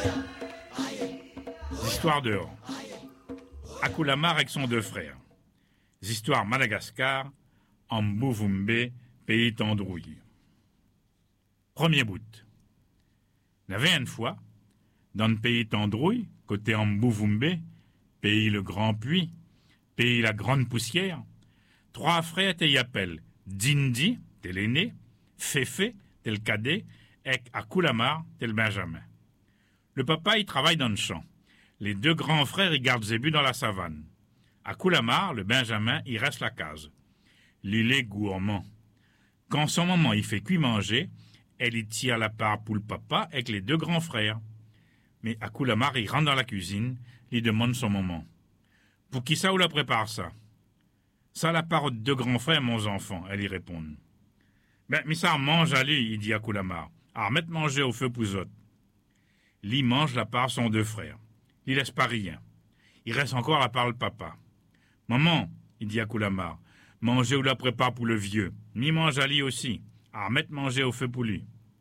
Histoires dehors. Akulamar avec son deux frères. Histoires Madagascar, en Mbuvumbe, pays Tandrouille. Premier bout. N'avait une fois, dans le pays Tandrouille, côté Mbuvumbe, pays le grand puits, pays la grande poussière, trois frères te y appellent Dindi, tel l'aîné, Féfé, tel cadet, et Akulamar, tel Benjamin. Le papa, il travaille dans le champ. Les deux grands frères, ils gardent Zébu dans la savane. Akulamar, le Benjamin, il reste la case. Il est gourmand. Quand son maman, il fait cuire manger, elle y tire la part pour le papa avec les deux grands frères. Mais Akulamar, il rentre dans la cuisine, il demande son maman. Pour qui ça ou la prépare ça? Ça la part de deux grands frères, mon enfant, elle y répond. Ben, mais ça mange à lui, il dit Akulamar. Alors, mettre manger au feu pour autres. Lui mange la part son deux frères. Il laisse pas rien. Il reste encore la part le papa. Maman, il dit Akulamar, manger ou la prépare pour le vieux. Ni mange à lui aussi. Alors, mettre manger au feu pour lui.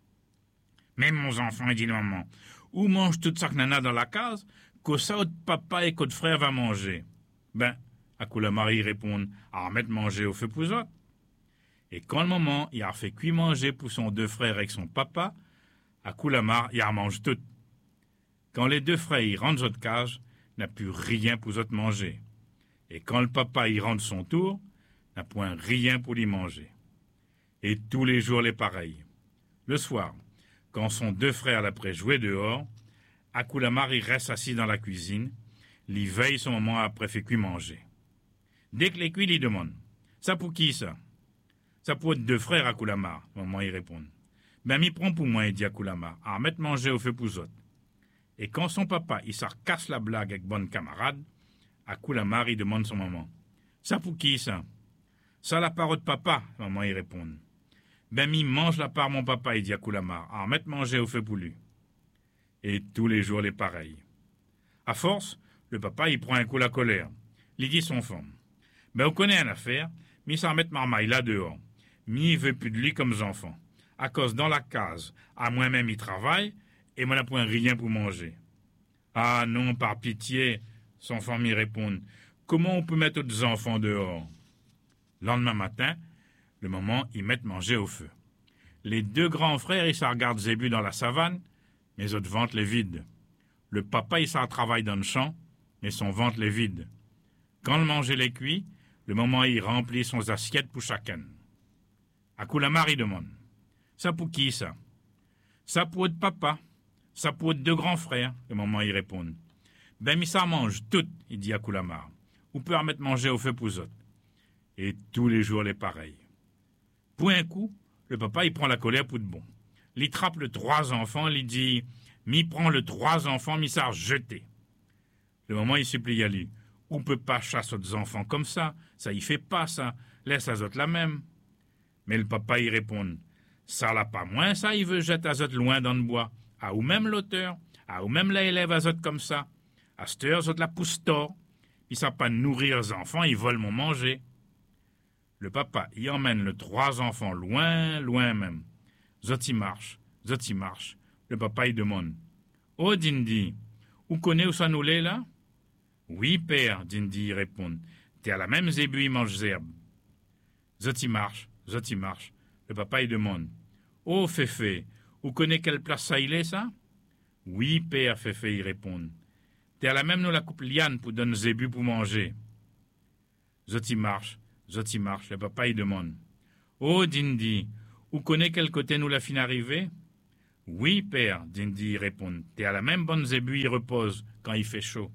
Mais mon enfant, il dit maman, où mange toute ça que nana dans la case, que ça autre papa et qu'autre frère va manger? Ben, Akulamar y répond, alors mettre manger au feu pour autres. Et quand le moment, il a fait cuire manger pour son deux frères avec son papa, Akulamar, il en mange tout. Quand les deux frères y rentrent de cage, n'a plus rien pour autres manger. Et quand le papa y rentre son tour, n'a point rien pour lui manger. Et tous les jours les pareils. Le soir, quand son deux frères l'après jouer dehors, Akulamar y reste assis dans la cuisine, l'y veille son moment après fait cuire manger. Dès que les cuits lui demandent, ça pour qui ça? Ça pour deux frères Akulamar, maman y répond. Ben m'y prend pour moi, il dit Akulamar, à mettre manger au feu pour autres. Et quand son papa, il casse la blague avec bonne camarade, Akulamar, il demande son maman. Ça pour qui, ça? Ça la part de papa, maman y répond. Ben, mi mange la part mon papa, il dit Akulamar, à mettre manger au feu pour lui. Et tous les jours les pareils. À force, le papa, il prend un coup la colère. Il dit son femme. Ben, on connaît une affaire, mi s'en mettre marmaille là dehors. Mi il veut plus de lui comme enfants. À cause dans la case, à moi-même il travaille, et moi n'a point rien pour manger. Ah non, par pitié, son femme y répond. Comment on peut mettre d'autres enfants dehors? Lendemain matin, le moment, ils mettent manger au feu. Les deux grands frères, ils s'en regardent Zébu dans la savane, mais autres ventre les vide. Le papa, il s'en travaille dans le champ, mais son ventre les vide. Quand le manger les cuit, le moment, il remplit son assiette pour chacun. Akulamar, il demande. Ça pour qui, ça? Ça pour être papa. Ça pour être deux grands frères, le moment y répond. Ben, mais ça mange tout, il dit Akulamar. Ou peut en mettre manger au feu pour autres. Et tous les jours les pareils. Pour un coup, le papa, il prend la colère pour de bon. Il trappe le trois enfants, il dit, mi prend le trois enfants, mi ça jeté. Le moment, il supplie à lui. On peut pas chasser aux enfants comme ça y fait pas, ça. Laisse à autres la même. Mais le papa, il répond, ça l'a pas moins, ça, il veut jeter à autres loin dans le bois. À ou même l'auteur, à ou même l'élève à autres comme ça. À cette heure, autres la pousse tort. Ils savent pas nourrir les enfants, ils veulent m'en manger. Le papa y emmène le trois enfants loin, loin même. Zoti marche. Le papa y demande. Oh, Dindi, où connais où ça nous l'est là? Oui, père, Dindi y répond. T'es à la même zébu, il mange zerbe. Zoti marche. Le papa y demande. Oh, Féfé, où connais quelle place ça il est, ça? Oui, père, Féfé y répond. T'es à la même nous la coupe liane pour donner zébu pour manger. Zoti marche. Le papa y demande. Oh, Dindi, où connais quel côté nous la fin arrivée? Oui, père, Dindi y répond. T'es à la même bonne zébu, il repose quand il fait chaud.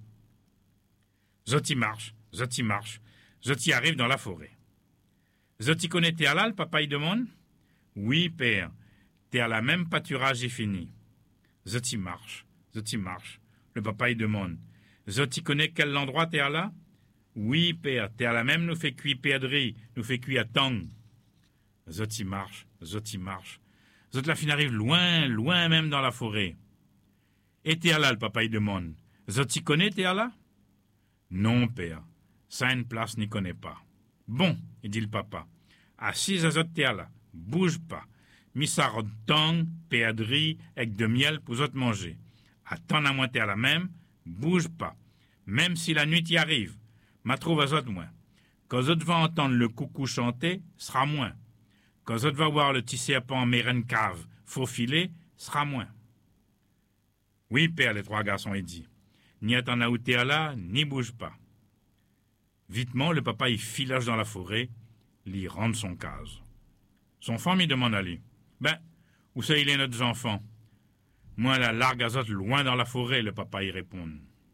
Zoti marche. Zoti arrive dans la forêt. Zoti connais t'es à là, le papa y demande. Oui, père, t'es à la même pâturage et fini. Zoti marche. Le papa y demande. Zoti connais quel endroit t'es à là? Oui, père, t'es à la même nous fait cuire perdrix, nous fait cuire à tang. Zoti marche. Zoti la fin arrive loin, loin même dans la forêt. Et t'es à là, le papa y demande. Zoti connais t'es à là? Non, père, ça une place n'y connaît pas. Bon, il dit le papa, assis à zot t'es à là, bouge pas. Mis ça tang, perdrix, avec de miel pour zot manger. Attends à moitié à la même, bouge pas. Même si la nuit y arrive, ma trouve à zot moins. Quand zot va entendre le coucou chanter, sera moins. Quand zot va voir le petit serpent mérène cave faufiler, sera moins. Oui, père, les trois garçons, il dit. Ni attends à outer à là, ni bouge pas. Vitement, le papa y filage dans la forêt, l'y rentre son case. Son femme y demande à lui. Ben, où ça il est notre enfant? Moi, la largue azote loin dans la forêt, le papa y répond.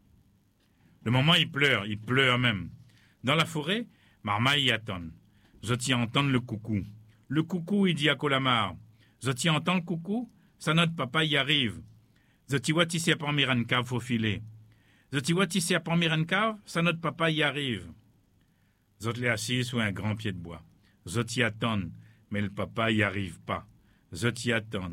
Le moment, il pleure même. Dans la forêt, Marma y attend. Zot y entend le coucou. Le coucou, il dit à Colamar. Zot y entend le coucou? Ça notre papa y arrive. Zot y voit ici à Parmiran cave faufilé. Zot y voit ici à Parmiran cave, ça notre papa y arrive. Zot l'est assis sous un grand pied de bois. Zot y attend, mais le papa y arrive pas. Zot y attend.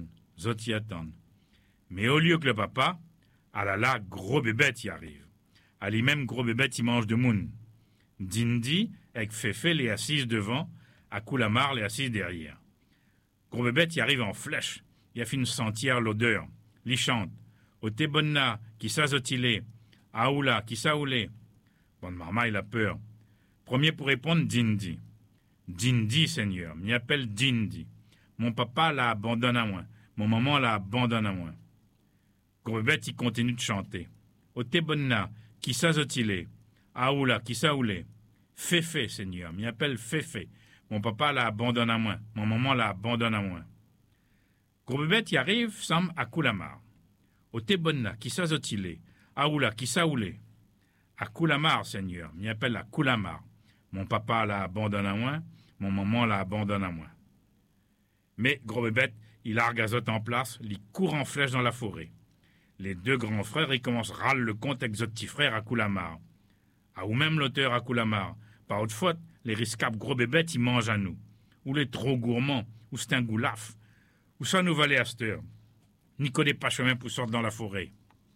Mais au lieu que le papa, à la gros bébête y arrive. À lui-même, gros bébête y mange de moune. Dindi, avec Féfé, l'est assise devant, à Coulamar, l'est assise derrière. Gros bébête y arrive en flèche. Il a fait une sentière l'odeur. L'y chante. Au Tébonna, qui s'azotilé. Aoula, qui s'aoulé. Bon, Marma, il a peur. Premier pour répondre, Dindi. Dindi, Seigneur, m'y appelle Dindi. Mon papa la abandonne à moi. Mon maman la abandonne à moi. Gros bébête, il continue de chanter. Au Tébonna, qui s'azotilé. Aoula, qui s'aoulé. Féfé, Seigneur, m'y appelle Féfé. Mon papa la abandonne à moi. Mon maman la abandonne à moi. Gros bébête y arrive, semble à Coulamar. Au Tébonna, qui s'azotilé. Aoula, qui s'aoulé. À Coulamar, Seigneur, m'y appelle à Coulamar. Mon papa la abandonne à moi. Mon maman la abandonne à moi. Mais, gros bébête, il largue Azote en place, il court en flèche dans la forêt. Les deux grands frères, ils commencent râle le compte avec Zot petit frère à Coulamar. Ah, ou même l'auteur à Coulamar. Par haute faute, les riscables gros bébêtes, ils mangent à nous. Ou les trop gourmands, ou c'est un goulaf. Ou ça nous valait à cette heure. N'y connaît pas chemin pour sortir dans la forêt.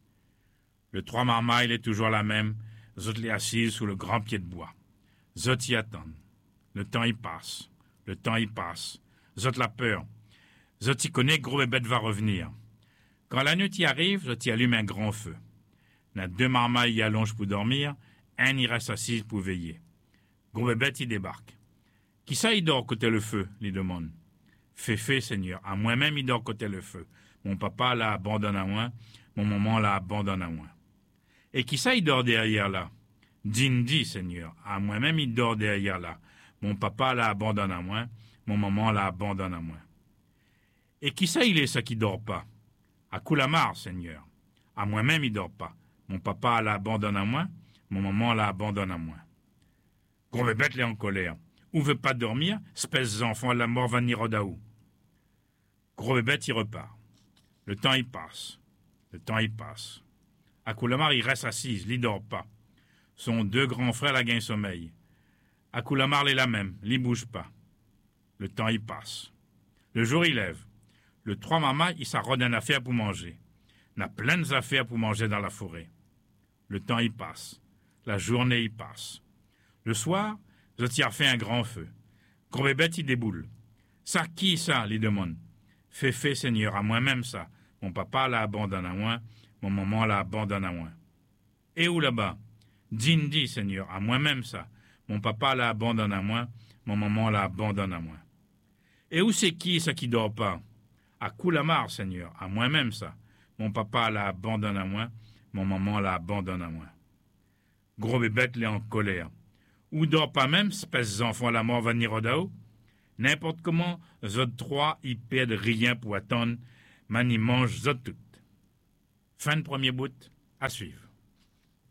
Le trois marma, il est toujours la même. Zot l'est assise sous le grand pied de bois. Zot y attend. Le temps y passe. Zot la peur. Zot y connaît, gros bébête va revenir. Quand la nuit y arrive, Zot y allume un grand feu. N'a deux marmailles y allongent pour dormir, un y reste assise pour veiller. Gros bébête y débarque. Qui ça y dort côté le feu, lui demande. Féfé, Seigneur, à moi-même y dort côté le feu. Mon papa la abandonne à moi, mon maman la abandonne à moi. Et qui ça y dort derrière là? Dindi, Seigneur, à moi-même y dort derrière là. Mon papa la abandonne à moi, mon maman la abandonne à moi. Et qui ça il est ça qui dort pas? À Coulamar, Seigneur. À moi-même il dort pas. Mon papa la abandonne à moi, mon maman la abandonne à moi. Gros bébête l'est en colère. Ou veut pas dormir, espèce d'enfant à la mort va nirodaou. Gros bébête y repart. Le temps y passe. À Coulamar il reste assise, il dort pas. Son deux grands frères la gagnent sommeil. À Coulamar l'est la même, l'y bouge pas. Le temps y passe. Le jour il lève. Le trois mamas, il s'arrode une affaire pour manger. N'a plein d'affaires pour manger dans la forêt. Le temps y passe. La journée y passe. Le soir, Zot y a fait un grand feu. Gros bébête y déboule. Ça qui ça, lui demande. Féfé, Seigneur, à moi-même ça. Mon papa la abandonne à moi, mon maman la abandonne à moi. Et où là-bas? Dindi, Seigneur, à moi-même ça. Mon papa la abandonne à moi, mon maman la abandonne à moi. Et où c'est qui ça qui dort pas? À Coulamar, Seigneur, à moi-même ça. Mon papa la abandonne à moi, mon maman la abandonne à moi. Gros bébête l'est en colère. Ou dort pas même, espèce d'enfant à la mort va nirodao? N'importe comment, Zot 3, ils perdent rien pour attendre, man y mange Zot tout. Fin de premier bout, à suivre.